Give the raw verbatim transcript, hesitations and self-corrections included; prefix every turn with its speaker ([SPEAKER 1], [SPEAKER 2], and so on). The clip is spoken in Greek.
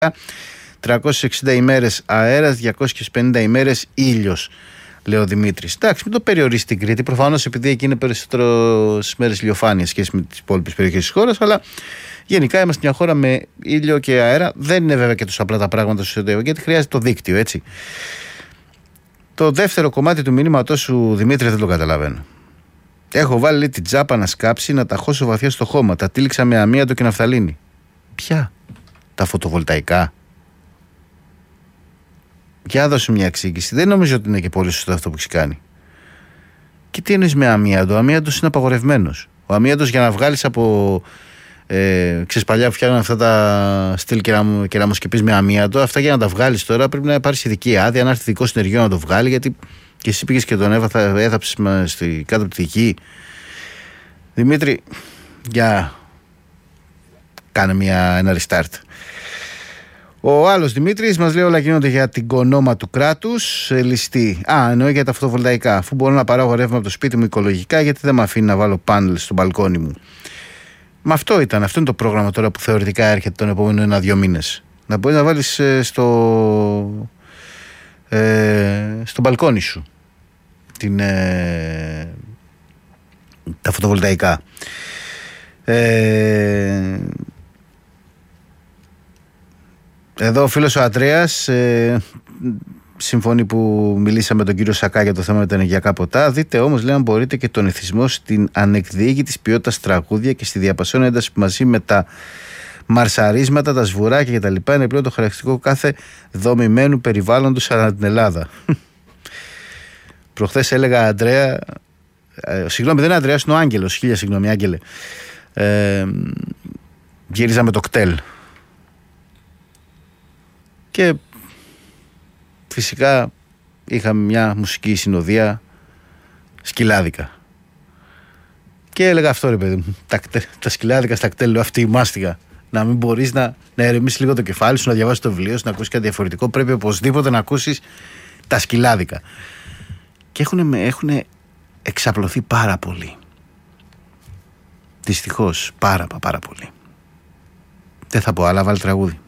[SPEAKER 1] τριακόσιες εξήντα ημέρες αέρας, διακόσιες πενήντα ημέρες ήλιος, λέει ο Δημήτρης. Εντάξει, μην το περιορίσει την Κρήτη. Προφανώς επειδή εκεί είναι περισσότερο μέρες ηλιοφάνεια σχέση με τις υπόλοιπες περιοχές της χώρας, αλλά γενικά είμαστε μια χώρα με ήλιο και αέρα. Δεν είναι βέβαια και τόσο απλά τα πράγματα στο εσωτερικό, γιατί χρειάζεται το δίκτυο, έτσι. Το δεύτερο κομμάτι του μηνύματός σου, Δημήτρη, δεν το καταλαβαίνω. Έχω βάλει λέει, την τζάπα να σκάψει, να τα χώσω βαθιά στο χώμα. Τα τύλιξα με αμίαντο και ναφθαλίνη. Ποια? Τα φωτοβολταϊκά? Για δώσου μια εξήγηση. Δεν νομίζω ότι είναι και πολύ σωστό αυτό που έχει κάνει. Και τι εννοείς με αμίαντο? Ο αμίαντος είναι απαγορευμένος. Ο αμίαντος για να βγάλεις από. Ε, ξέρεις, παλιά που φτιάχνουν αυτά τα στυλ κεραμοσκεπής με αμίαντο, αυτά για να τα βγάλεις τώρα πρέπει να πάρεις ειδική άδεια, να έρθει ειδικό συνεργείο να το βγάλει, γιατί και εσύ πήγες και τον έθαψες κάτω από τη γη. Δημήτρη, για κάνε μια, ένα restart. Ο άλλος Δημήτρης μας λέει όλα γίνονται για την κονόμα του κράτους. Ε, ληστή. Α, εννοεί για τα φωτοβολταϊκά. Αφού μπορώ να παράγω ρεύμα από το σπίτι μου οικολογικά, γιατί δεν με αφήνει να βάλω πάνελ στο μπαλκόνι μου. Μα αυτό ήταν, αυτό είναι το πρόγραμμα τώρα που θεωρητικά έρχεται τον επόμενο ένα-δύο μήνες. Να μπορείς να βάλεις ε, στο, ε, στο μπαλκόνι σου την, ε, τα φωτοβολταϊκά. Ε, εδώ ο φίλος ο Αντρέας ε, συμφωνεί που μιλήσαμε με τον κύριο Σακά για το θέμα με τα ενεργειακά ποτά. Δείτε όμως, λέει, αν μπορείτε και τον εθισμό στην ανεκδιήγητης ποιότητας τραγούδια και στη διαπασόν ένταση που μαζί με τα μαρσαρίσματα, τα σβουράκια κτλ. Είναι πλέον το χαρακτηριστικό κάθε δομημένου περιβάλλοντος ανά την Ελλάδα. Προχθές έλεγα Αντρέα, ε, συγγνώμη, δεν είναι Αντρέας, είναι ο Άγγελος. Χίλια συγγνώμη, Άγγελε. Ε, γύριζα με το κτέλ. Και φυσικά είχαμε μια μουσική συνοδεία σκυλάδικα. Και έλεγα αυτό, ρε παιδί μου, τα, τα σκυλάδικα στα κτέλ, αυτή η μάστιγα. Να μην μπορείς να, να ερεμήσεις λίγο το κεφάλι σου, να διαβάσεις το βιβλίο σου, να ακούσεις κάτι διαφορετικό. Πρέπει οπωσδήποτε να ακούσεις τα σκυλάδικα. Και έχουν, έχουν εξαπλωθεί πάρα πολύ. Δυστυχώς πάρα πάρα πολύ. Δεν θα πω άλλα, βάλει τραγούδι.